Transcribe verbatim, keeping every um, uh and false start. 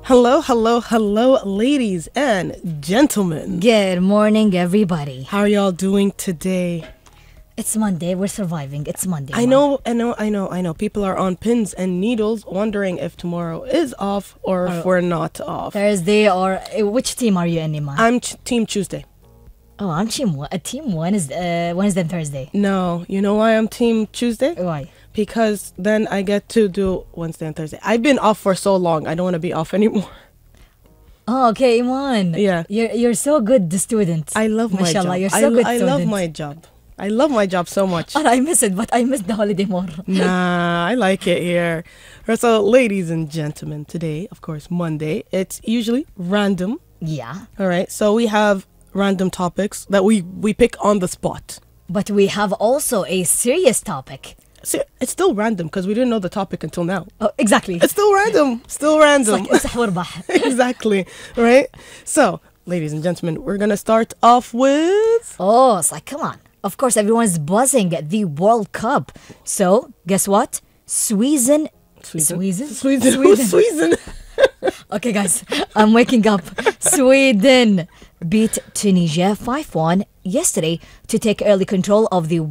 Hello, hello, hello, ladies and gentlemen. Good morning, everybody. How are y'all doing today? It's Monday. We're surviving. It's Monday. I know, I know, I know, I know. People are on pins and needles wondering if tomorrow is off or if we're not off. Thursday or uh, which team are you in, Iman? I'm ch- Team Tuesday. Oh, I'm team one. A team one is uh, Wednesday and Thursday. No, you know why I'm Team Tuesday? Why? Because then I get to do Wednesday and Thursday. I've been off for so long. I don't want to be off anymore. Oh, okay, Iman. Yeah. You're you're so good student. I love my Mashallah, job. you're so I, good I student. love my job. I love my job so much. Oh, I miss it, but I miss the holiday more. Nah, I like it here. So, ladies and gentlemen, today, of course, Monday, it's usually random. Yeah. All right. So we have random topics that we, we pick on the spot. But we have also a serious topic. So it's still random because we didn't know the topic until now. Oh, exactly. It's still random. Still It's random. like امسح واربح. Exactly. Right? So, ladies and gentlemen, we're going to start off with... Oh, it's like, come on. Of course, everyone's buzzing at the World Cup. So, guess what? Sweden. Sweden. Sweden? Sweden. Sweden. Sweden. Okay, guys, I'm waking up. Sweden beat Tunisia five one yesterday to take early control of the